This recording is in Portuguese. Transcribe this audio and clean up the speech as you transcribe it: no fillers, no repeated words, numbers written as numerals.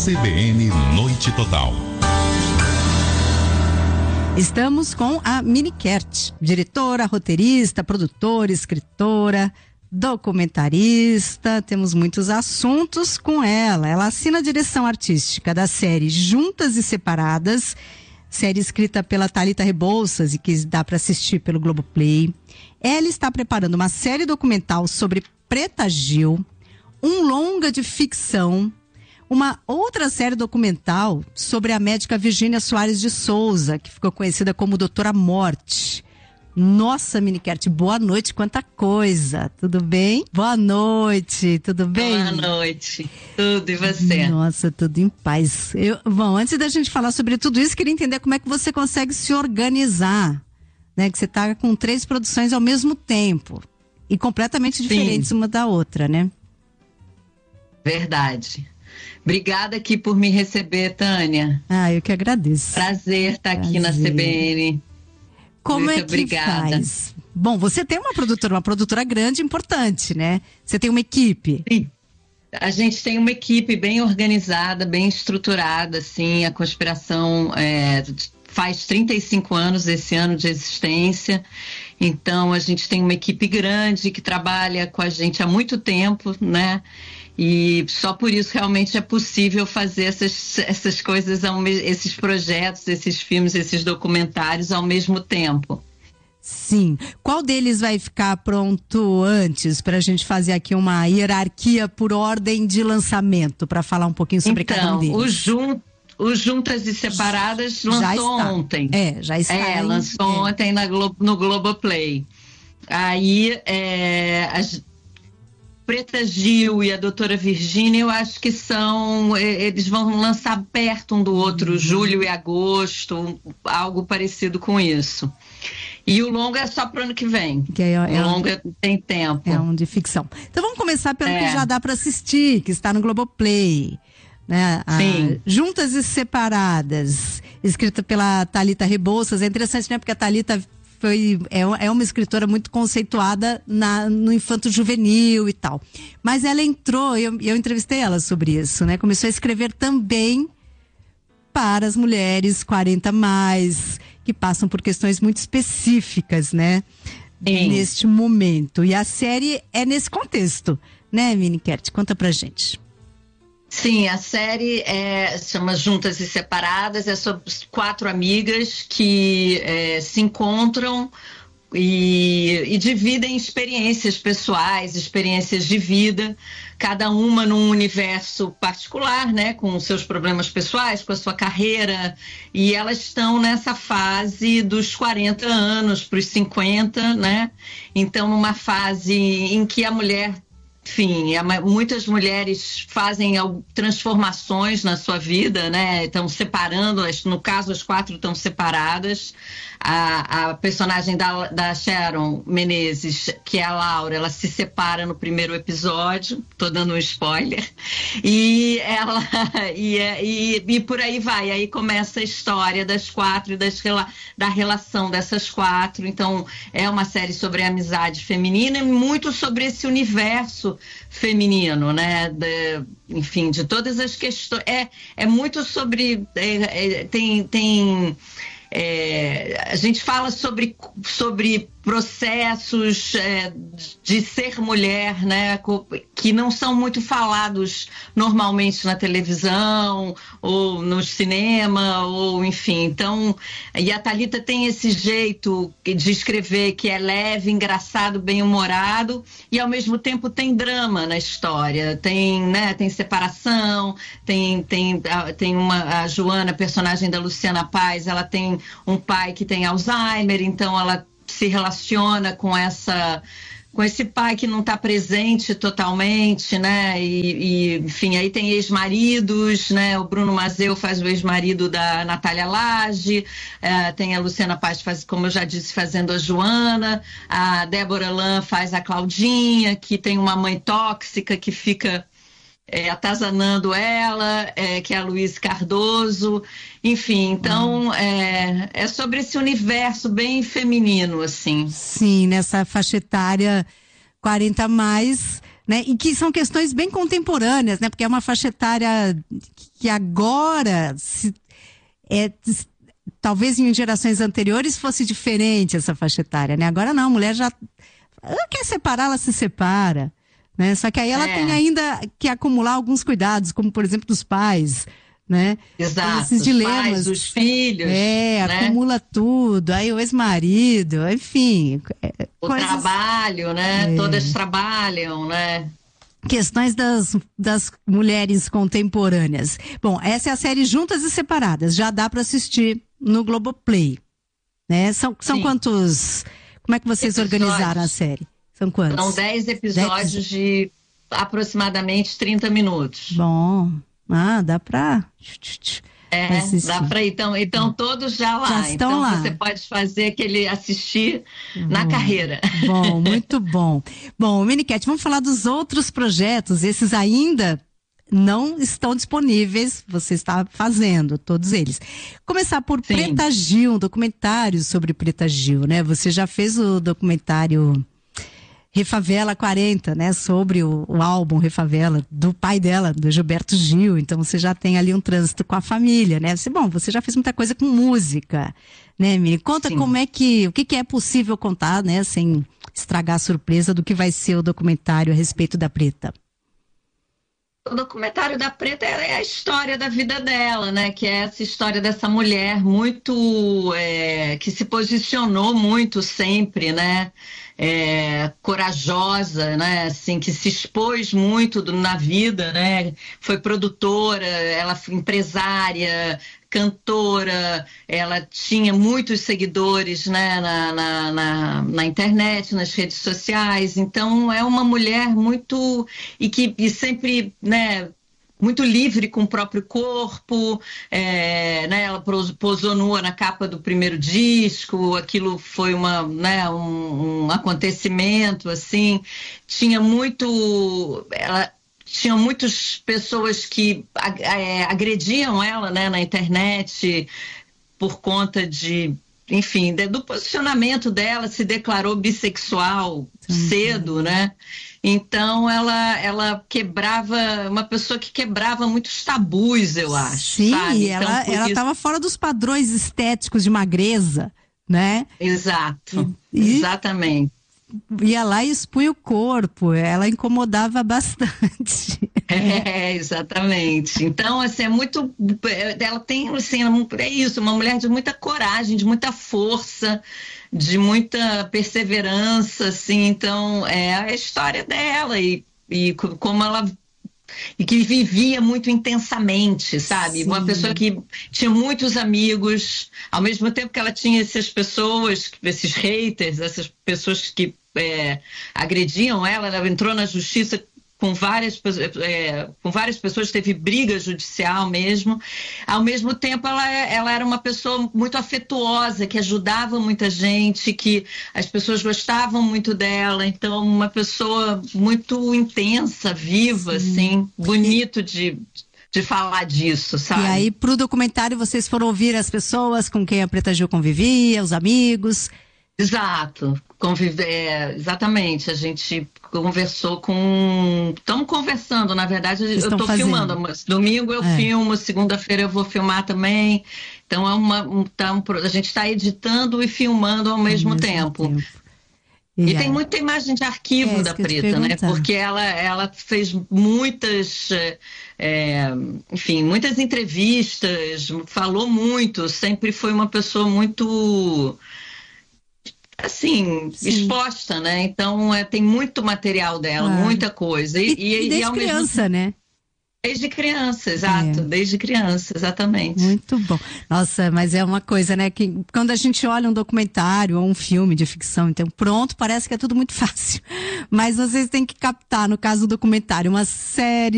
CBN Noite Total. Estamos com a Mini Kertch, diretora, roteirista, produtora, escritora, documentarista. Temos muitos assuntos com ela. Ela assina a direção artística da série Juntas e Separadas, série escrita pela Thalita Rebouças e que dá para assistir pelo Globoplay. Ela está preparando uma série documental sobre Preta Gil, um longa de ficção, uma outra série documental sobre a médica Virgínia Soares de Souza, que ficou conhecida como Doutora Morte. Nossa, Mini Kertch, boa noite, quanta coisa, tudo bem? Boa noite, tudo bem? Boa noite, tudo, e você? Nossa, tudo em paz. Bom, antes da gente falar sobre tudo isso, queria entender como é que você consegue se organizar, né? Que você está com 3 produções ao mesmo tempo e completamente diferentes uma da outra, né? Verdade. Obrigada aqui por me receber, Tânia. Eu que agradeço. Prazer estar aqui na CBN. Como Muito é que obrigada. faz? Bom, você tem uma produtora grande e importante, né? Você tem uma equipe. Sim. A gente tem uma equipe bem organizada, bem estruturada, assim. A Conspiração faz 35 anos esse ano de existência. Então, a gente tem uma equipe grande que trabalha com a gente há muito tempo, né? E só por isso realmente é possível fazer essas coisas, esses projetos, esses filmes, esses documentários ao mesmo tempo. Sim. Qual deles vai ficar pronto antes, para a gente fazer aqui uma hierarquia por ordem de lançamento, para falar um pouquinho sobre cada um deles? O Juntas e Separadas lançou ontem. Já está. Lançou ontem no Globoplay. Aí, Preta Gil e a Doutora Virgínia, eu acho que eles vão lançar perto um do outro, julho e agosto, algo parecido com isso. E o longa é só para o ano que vem. O longa tem tempo. É um de ficção. Então vamos começar pelo que já dá para assistir, que está no Globoplay. Né? Sim. Juntas e Separadas, escrita pela Thalita Rebouças. É interessante, né? Porque a Thalita é uma escritora muito conceituada no infanto juvenil e tal. Mas ela entrou, eu entrevistei ela sobre isso, né? Começou a escrever também para as mulheres 40 mais, que passam por questões muito específicas, né? Sim. Neste momento. E a série é nesse contexto, né, Mini Kertch? Conta pra gente. Sim, a série chama Juntas e Separadas, é sobre 4 amigas que se encontram e dividem experiências pessoais, experiências de vida, cada uma num universo particular, né, com seus problemas pessoais, com a sua carreira, e elas estão nessa fase dos 40 anos para os 50, né, então numa fase em que a mulher, enfim, muitas mulheres fazem transformações na sua vida, né? Estão separando, no caso as 4 estão separadas. A personagem da Sharon Menezes, que é a Laura, ela se separa no primeiro episódio, tô dando um spoiler, e ela e por aí vai, aí começa a história das 4 e da relação dessas 4. Então é uma série sobre a amizade feminina e muito sobre esse universo feminino, né? Enfim, de todas as questões. É muito sobre. A gente fala sobre processos de ser mulher, né, que não são muito falados normalmente na televisão ou no cinema, ou enfim. Então, e a Thalita tem esse jeito de escrever que é leve, engraçado, bem-humorado, e ao mesmo tempo tem drama na história, tem separação, tem a Joana, personagem da Luciana Paz, ela tem um pai que tem Alzheimer, então ela se relaciona com esse pai que não está presente totalmente, né? Enfim, aí tem ex-maridos, né? O Bruno Mazeu faz o ex-marido da Natália Lage, tem a Luciana Paz, como eu já disse, fazendo a Joana, a Débora Lan faz a Claudinha, que tem uma mãe tóxica que fica atazanando ela, que é a Luiz Cardoso, enfim, então é sobre esse universo bem feminino, assim. Sim, nessa faixa etária 40 mais, né? E que são questões bem contemporâneas, né? Porque é uma faixa etária que agora talvez em gerações anteriores fosse diferente essa faixa etária, né? Agora não, a mulher ela quer separar, ela se separa, né? Só que aí ela tem ainda que acumular alguns cuidados, como por exemplo dos pais, né? Exato, esses dilemas, os pais, os filhos, né? Acumula tudo, aí o ex-marido, enfim. O trabalho, né? Todas trabalham, né? Questões das mulheres contemporâneas. Bom, essa é a série Juntas e Separadas, já dá para assistir no Globoplay, né? São quantos... Como é que vocês organizaram a série? São quantos? São 10 episódios de aproximadamente 30 minutos. Bom, dá para... dá para ir. Então todos já lá. Já estão então lá. Você pode fazer assistir na carreira. Bom, muito bom. Bom, Minicat, vamos falar dos outros projetos. Esses ainda não estão disponíveis. Você está fazendo todos eles. Começar por Sim. Preta Gil, um documentário sobre Preta Gil, né? Você já fez o documentário Refavela 40, né? Sobre o álbum Refavela, do pai dela, do Gilberto Gil. Então você já tem ali um trânsito com a família, né? Você já fez muita coisa com música, né, Mini? Conta Sim. como o que é possível contar, né? Sem estragar a surpresa do que vai ser o documentário a respeito da Preta. O documentário da Preta é a história da vida dela, né? Que é essa história dessa mulher muito... que se posicionou muito sempre, né? Corajosa, né? Assim, que se expôs muito na vida, né? Foi produtora, ela foi empresária, cantora, ela tinha muitos seguidores, né? na internet, nas redes sociais. Então é uma mulher muito e sempre, né? Muito livre com o próprio corpo, né, ela posou nua na capa do primeiro disco, aquilo foi um acontecimento, assim, tinha muitas pessoas que agrediam ela, né, na internet por conta enfim, do posicionamento dela, se declarou bissexual cedo, né? Então ela quebrava, uma pessoa que quebrava muitos tabus, eu acho. Sim, sabe? E ela estava fora dos padrões estéticos de magreza, né? Exato, exatamente. Ia lá e expunha o corpo, ela incomodava bastante. Exatamente. Então, assim, ela tem, assim, é isso, uma mulher de muita coragem, de muita força, de muita perseverança, assim, então, é a história dela e como ela... E que vivia muito intensamente, sabe? Sim. Uma pessoa que tinha muitos amigos, ao mesmo tempo que ela tinha essas pessoas, esses haters, essas pessoas que agrediam ela entrou na justiça com várias pessoas, teve briga judicial mesmo. Ao mesmo tempo, ela era uma pessoa muito afetuosa, que ajudava muita gente, que as pessoas gostavam muito dela. Então, uma pessoa muito intensa, viva, assim, bonito de falar disso, sabe? E aí, pro documentário, vocês foram ouvir as pessoas com quem a Preta Gil convivia, os amigos... Exato, exatamente, a gente conversou estamos conversando, na verdade eu estou filmando, mas domingo eu filmo, segunda-feira eu vou filmar também, então a gente está editando e filmando ao mesmo tempo. E tem muita imagem de arquivo da Preta, né? Porque ela fez muitas, enfim, muitas entrevistas, falou muito, sempre foi uma pessoa muito... assim, Sim. exposta, né? Então tem muito material dela, muita coisa. E desde criança, né? Desde criança, exato. Desde criança, exatamente. Muito bom. Nossa, mas é uma coisa, né? Que quando a gente olha um documentário ou um filme de ficção, então pronto, parece que é tudo muito fácil. Mas vocês têm que captar, no caso do documentário, uma série